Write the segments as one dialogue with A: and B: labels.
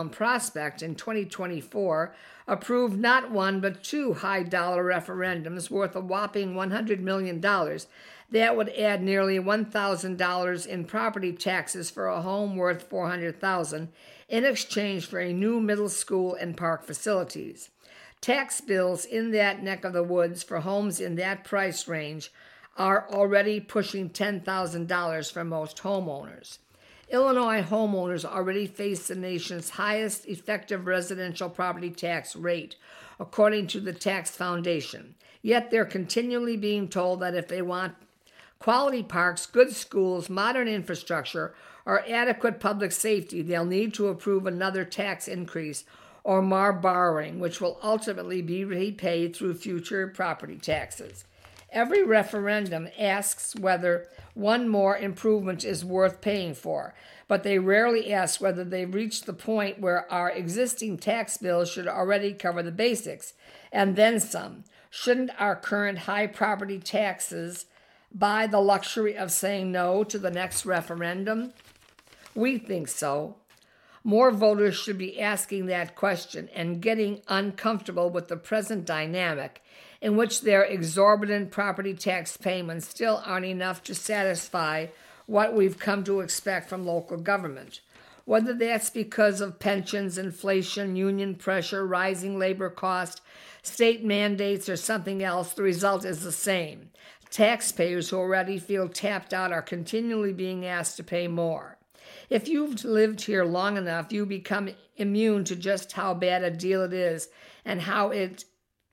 A: Prospect in 2024 approved not one but two high-dollar referendums worth a whopping $100 million that would add nearly $1,000 in property taxes for a home worth $400,000 in exchange for a new middle school and park facilities. Tax bills in that neck of the woods for homes in that price range are already pushing $10,000 for most homeowners. Illinois homeowners already face the nation's highest effective residential property tax rate, according to the Tax Foundation. Yet they're continually being told that if they want quality parks, good schools, modern infrastructure, or adequate public safety, they'll need to approve another tax increase or more borrowing, which will ultimately be repaid through future property taxes. Every referendum asks whether one more improvement is worth paying for, but they rarely ask whether they've reached the point where our existing tax bills should already cover the basics, and then some. Shouldn't our current high property taxes buy the luxury of saying no to the next referendum? We think so. More voters should be asking that question and getting uncomfortable with the present dynamic in which their exorbitant property tax payments still aren't enough to satisfy what we've come to expect from local government. Whether that's because of pensions, inflation, union pressure, rising labor costs, state mandates, or something else, the result is the same. Taxpayers who already feel tapped out are continually being asked to pay more. If you've lived here long enough, you become immune to just how bad a deal it is and how it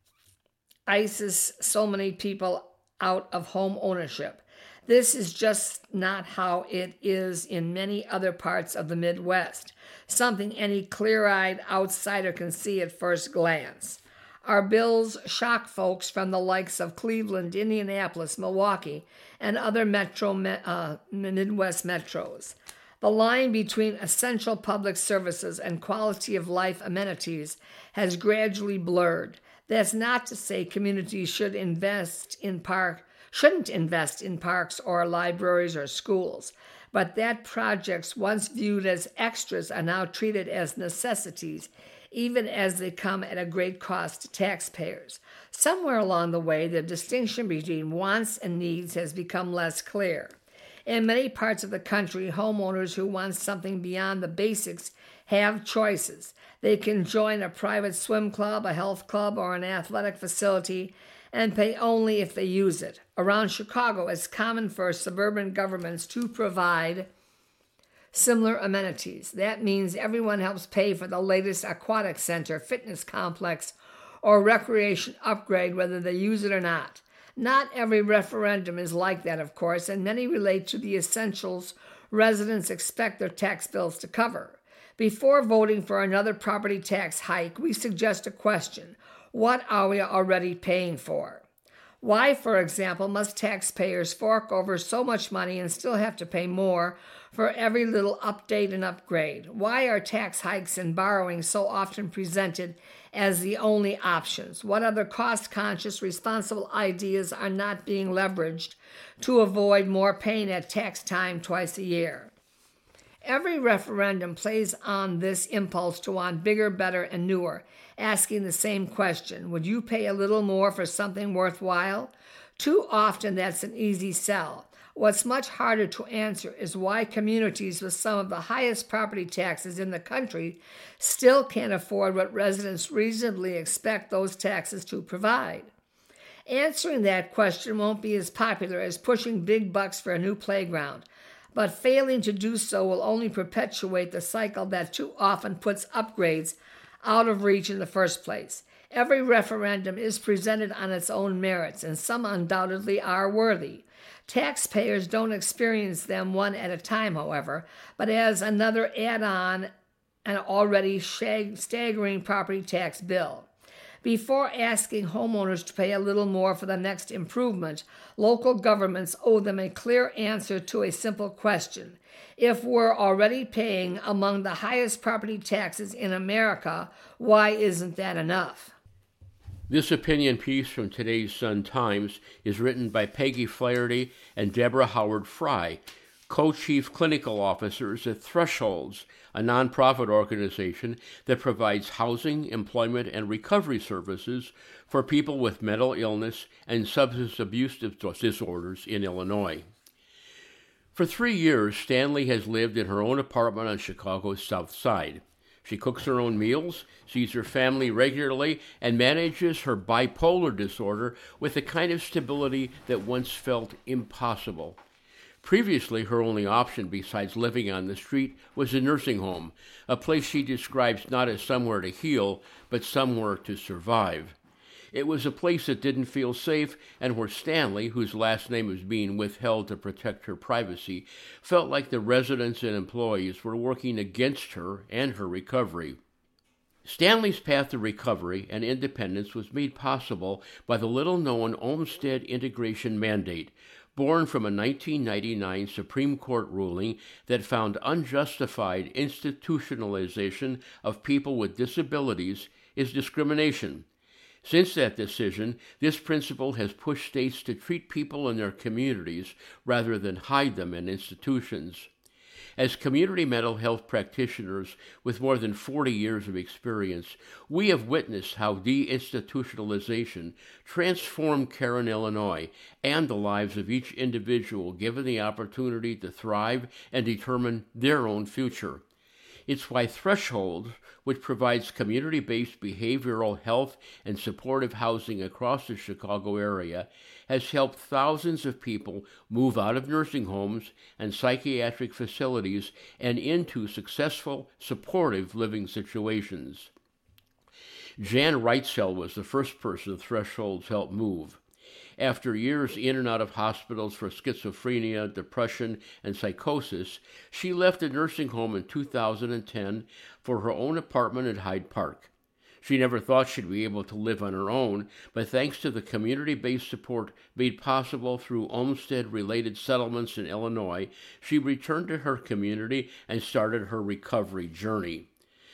A: ices so many people out of home ownership. This is just not how it is in many other parts of the Midwest, something any clear-eyed outsider can see at first glance. Our bills shock folks from the likes of Cleveland, Indianapolis, Milwaukee, and other Midwest metros. The line between essential public services and quality of life amenities has gradually blurred. That's not to say communities shouldn't invest in parks or libraries or schools, but that projects once viewed as extras are now treated as necessities, even as they come at a great cost to taxpayers. Somewhere along the way, the distinction between wants and needs has become less clear. In many parts of the country, homeowners who want something beyond the basics have choices. They can join a private swim club, a health club, or an athletic facility and pay only if they use it. Around Chicago, it's common for suburban governments to provide similar amenities. That means everyone helps pay for the latest aquatic center, fitness complex, or recreation upgrade, whether they use it or not. Not every referendum is like that, of course, and many relate to the essentials residents expect their tax bills to cover. Before voting for another property tax hike, we suggest a question. What are we already paying for? Why, for example, must taxpayers fork over so much money and still have to pay more for every little update and upgrade? Why are tax hikes and borrowing so often presented as the only options? What other cost-conscious, responsible ideas are not being leveraged to avoid more pain at tax time twice a year? Every referendum plays on this impulse to want bigger, better, and newer, asking the same question: would you pay a little more for something worthwhile? Too often that's an easy sell. What's much harder to answer is why communities with some of the highest property taxes in the country still can't afford what residents reasonably expect those taxes to provide. Answering that question won't be as popular as pushing big bucks for a new playground, but failing to do so will only perpetuate the cycle that too often puts upgrades out of reach in the first place. Every referendum is presented on its own merits, and some undoubtedly are worthy. Taxpayers don't experience them one at a time, however, but as another add-on an already staggering property tax bill. Before asking homeowners to pay a little more for the next improvement, local governments owe them a clear answer to a simple question. If we're already paying among the highest property taxes in America, why isn't that enough?
B: This opinion piece from today's Sun-Times is written by Peggy Flaherty and Deborah Howard Fry, co-chief clinical officers at Thresholds, a nonprofit organization that provides housing, employment, and recovery services for people with mental illness and substance abuse disorders in Illinois. For 3 years, Stanley has lived in her own apartment on Chicago's South Side. She cooks her own meals, sees her family regularly, and manages her bipolar disorder with a kind of stability that once felt impossible. Previously, her only option besides living on the street was a nursing home, a place she describes not as somewhere to heal, but somewhere to survive. It was a place that didn't feel safe and where Stanley, whose last name was being withheld to protect her privacy, felt like the residents and employees were working against her and her recovery. Stanley's path to recovery and independence was made possible by the little-known Olmstead Integration Mandate, born from a 1999 Supreme Court ruling that found unjustified institutionalization of people with disabilities is discrimination. Since that decision, this principle has pushed states to treat people in their communities rather than hide them in institutions. As community mental health practitioners with more than 40 years of experience, we have witnessed how deinstitutionalization transformed care in Illinois and the lives of each individual given the opportunity to thrive and determine their own future. It's why Threshold, which provides community-based behavioral health and supportive housing across the Chicago area, has helped thousands of people move out of nursing homes and psychiatric facilities and into successful, supportive living situations. Jan Reitzel was the first person Thresholds helped move. After years in and out of hospitals for schizophrenia, depression, and psychosis, she left a nursing home in 2010 for her own apartment at Hyde Park. She never thought she'd be able to live on her own, but thanks to the community-based support made possible through Olmstead-related settlements in Illinois, she returned to her community and started her recovery journey.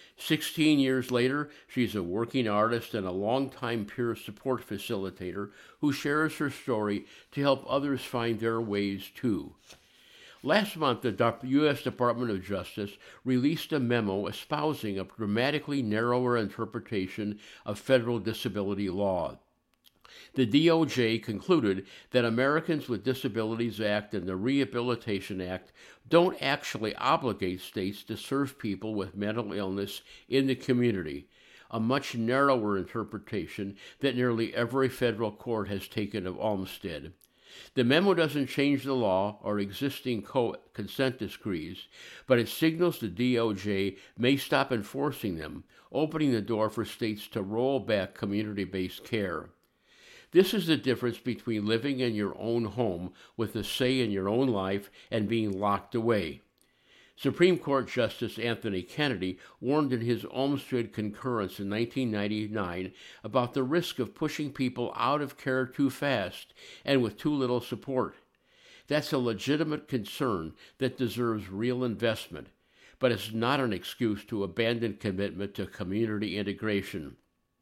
B: 16 years later, she's a working artist and a longtime peer support facilitator who shares her story to help others find their ways too. Last month, the U.S. Department of Justice released a memo espousing a dramatically narrower interpretation of federal disability law. The DOJ concluded that Americans with Disabilities Act and the Rehabilitation Act don't actually obligate states to serve people with mental illness in the community, a much narrower interpretation that nearly every federal court has taken of Olmstead. The memo doesn't change the law or existing consent decrees, but it signals the DOJ may stop enforcing them, opening the door for states to roll back community-based care. This is the difference between living in your own home with a say in your own life and being locked away. Supreme Court Justice Anthony Kennedy warned in his Olmstead concurrence in 1999 about the risk of pushing people out of care too fast and with too little support. That's a legitimate concern that deserves real investment, but it's not an excuse to abandon commitment to community integration.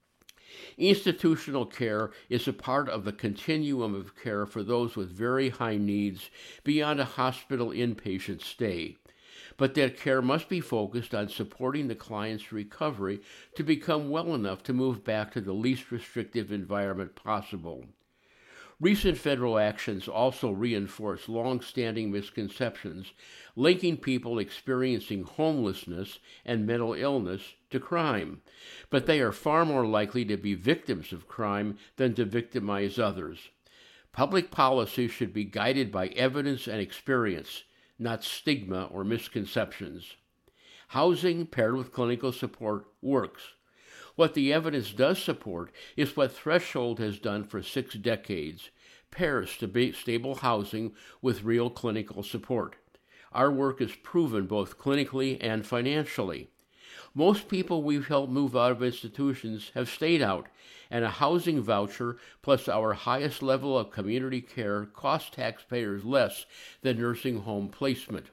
B: Institutional care is a part of the continuum of care for those with very high needs beyond a hospital inpatient stay. But that care must be focused on supporting the client's recovery to become well enough to move back to the least restrictive environment possible. Recent federal actions also reinforce long-standing misconceptions linking people experiencing homelessness and mental illness to crime, but they are far more likely to be victims of crime than to victimize others. Public policy should be guided by evidence and experience, not stigma or misconceptions. Housing paired with clinical support works. What the evidence does support is what Threshold has done for 6 decades, pairs stable housing with real clinical support. Our work is proven both clinically and financially. Most people we've helped move out of institutions have stayed out, and a housing voucher plus our highest level of community care costs taxpayers less than nursing home placement.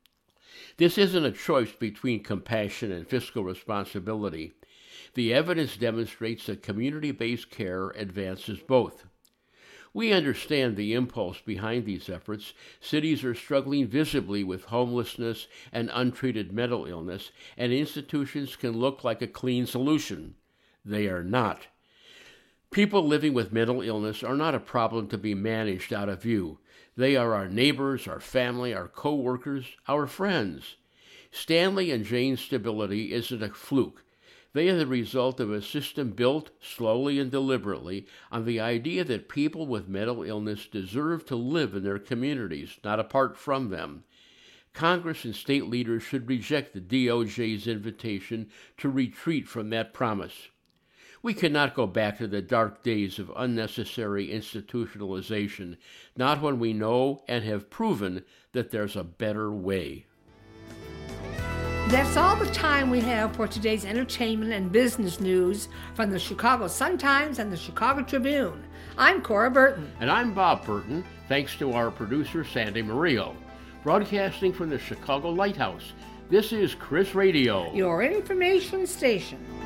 B: This isn't a choice between compassion and fiscal responsibility. The evidence demonstrates that community-based care advances both. We understand the impulse behind these efforts. Cities are struggling visibly with homelessness and untreated mental illness, and institutions can look like a clean solution. They are not. People living with mental illness are not a problem to be managed out of view. They are our neighbors, our family, our co-workers, our friends. Stanley and Jane's stability isn't a fluke. They are the result of a system built slowly and deliberately on the idea that people with mental illness deserve to live in their communities, not apart from them. Congress and state leaders should reject the DOJ's invitation to retreat from that promise. We cannot go back to the dark days of unnecessary institutionalization, not when we know and have proven that there's a better way.
A: That's all the time we have for today's entertainment and business news from the Chicago Sun-Times and the Chicago Tribune. I'm Cora Burton.
B: And I'm Bob Burton, thanks to our producer, Sandy Murillo. Broadcasting from the Chicago Lighthouse, this is Chris Radio,
A: your information station.